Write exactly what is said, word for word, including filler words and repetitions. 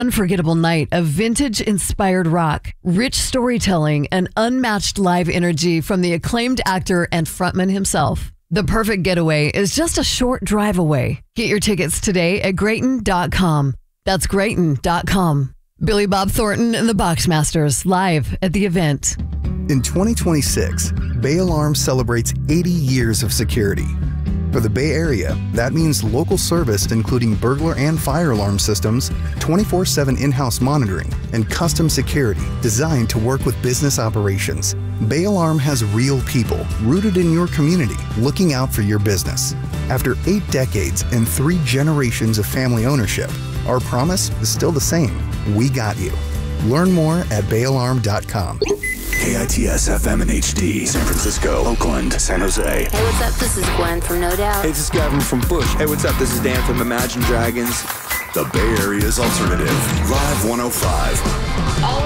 Unforgettable night of vintage-inspired rock, rich storytelling, and unmatched live energy from the acclaimed actor and frontman himself. The perfect getaway is just a short drive away. Get your tickets today at Grayton dot com. That's Grayton dot com. Billy Bob Thornton and the Boxmasters live at the event. In twenty twenty-six, Bay Alarm celebrates eighty years of security. For the Bay Area, that means local service including burglar and fire alarm systems, twenty-four seven in-house monitoring, and custom security designed to work with business operations. Bay Alarm has real people rooted in your community looking out for your business. After eight decades and three generations of family ownership, our promise is still the same. We got you. Learn more at bay alarm dot com. K I T S F M and H D, San Francisco, Oakland, San Jose. Hey, what's up? This is Gwen from No Doubt. Hey, this is Gavin from Bush. Hey, what's up? This is Dan from Imagine Dragons. The Bay Area's alternative, Live one oh five. All